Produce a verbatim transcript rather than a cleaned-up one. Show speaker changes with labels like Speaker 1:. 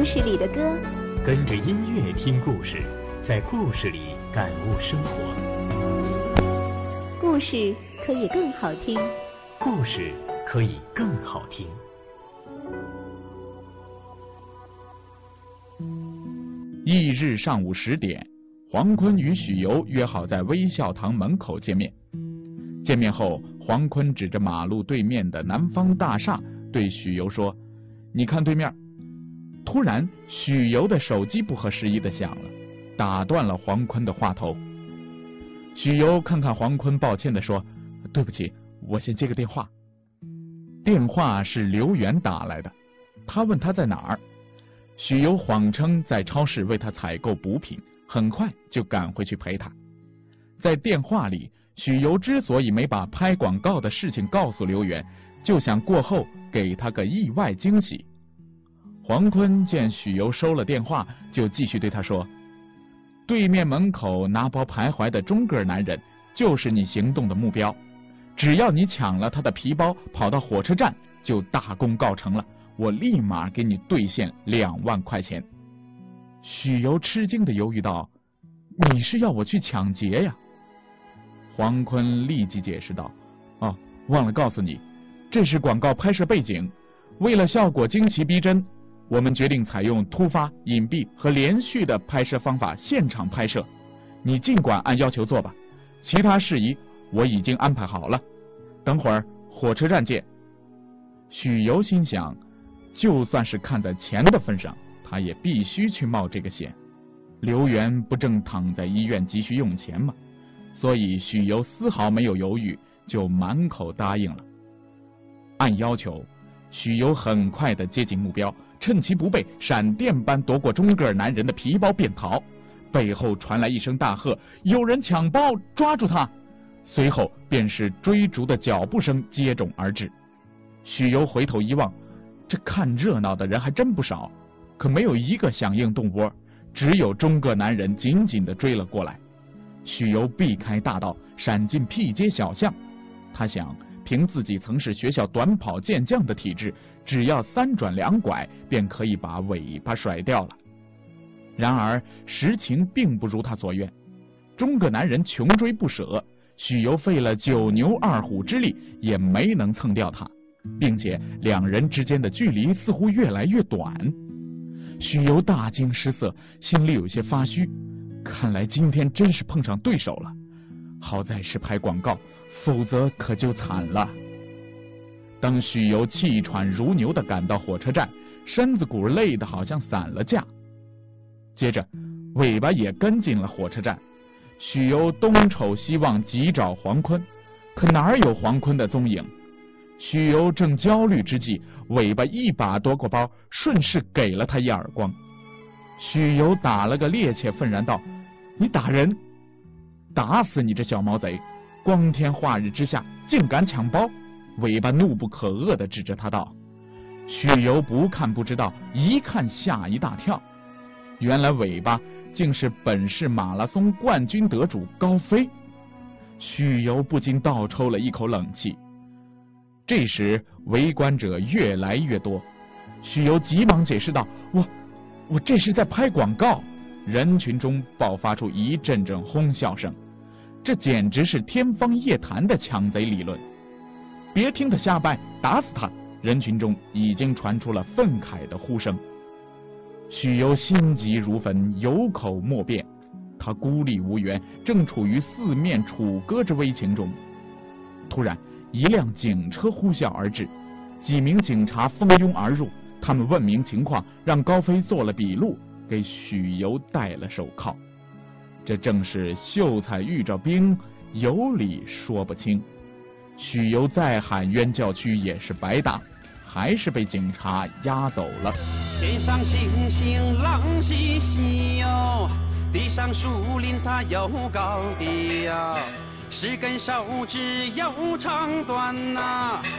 Speaker 1: 事里的歌，
Speaker 2: 跟着音乐听故事，在故事里感悟生活。
Speaker 1: 故事可以更好听，
Speaker 2: 故事可以更好听。
Speaker 3: 翌日上午十点，黄坤与许由约好在微笑堂门口见面。见面后，黄坤指着马路对面的南方大厦对许由说：“你看对面。”突然，许由的手机不合时宜的响了，打断了黄坤的话头。许由看看黄坤，抱歉的说：“对不起，我先接个电话。”电话是刘源打来的，他问他在哪儿。许由谎称在超市为他采购补品，很快就赶回去陪他。在电话里，许由之所以没把拍广告的事情告诉刘源，就想过后给他个意外惊喜。黄坤见许由收了电话，就继续对他说：“对面门口拿包徘徊的中个男人，就是你行动的目标。只要你抢了他的皮包，跑到火车站，就大功告成了。我立马给你兑现两万块钱。”许由吃惊的犹豫道：“你是要我去抢劫呀？”黄坤立即解释道：“哦，忘了告诉你，这是广告拍摄背景，为了效果惊奇逼真，我们决定采用突发、隐蔽和连续的拍摄方法现场拍摄，你尽管按要求做吧，其他事宜我已经安排好了，等会儿火车站见。”许由心想，就算是看在钱的份上，他也必须去冒这个险。刘源不正躺在医院急需用钱吗？所以许由丝毫没有犹豫，就满口答应了。按要求，许由很快的接近目标，趁其不备，闪电般夺过中个男人的皮包便逃。背后传来一声大喝：“有人抢包，抓住他！”随后便是追逐的脚步声接踵而至。许由回头一望，这看热闹的人还真不少，可没有一个响应动窝，只有中个男人紧紧地追了过来。许由避开大道，闪进僻街小巷。他想，凭自己曾是学校短跑健将的体质，只要三转两拐，便可以把尾巴甩掉了。然而实情并不如他所愿，中个男人穷追不舍，许由费了九牛二虎之力也没能蹭掉他，并且两人之间的距离似乎越来越短。许由大惊失色，心里有些发虚，看来今天真是碰上对手了。好在是拍广告，否则可就惨了。当许由气喘如牛地赶到火车站，身子骨累得好像散了架。接着尾巴也跟进了火车站。许由东瞅西望，急找黄坤，可哪有黄坤的踪影？许由正焦虑之际，尾巴一把夺过包，顺势给了他一耳光。许由打了个趔趄，愤然道：“你打人！打死你这小毛贼！光天化日之下竟敢抢包！”尾巴怒不可遏地指着他道。许由不看不知道，一看吓一大跳，原来尾巴竟是本市马拉松冠军得主高飞。许由不禁倒抽了一口冷气。这时围观者越来越多，许由急忙解释道：“我我这是在拍广告。”人群中爆发出一阵阵哄笑声，这简直是天方夜谭的抢贼理论。别听他瞎掰，打死他！人群中已经传出了愤慨的呼声。许由心急如焚，有口莫辩。他孤立无援，正处于四面楚歌之危情中。突然一辆警车呼啸而至，几名警察蜂拥而入，他们问明情况，让高飞做了笔录，给许由戴了手铐。这正是秀才遇着兵，有理说不清。许由再喊冤叫屈也是白搭，还是被警察押走了。
Speaker 4: 天上星星朗兮兮哟，地上树林它有高低呀，是根手指有长短呐。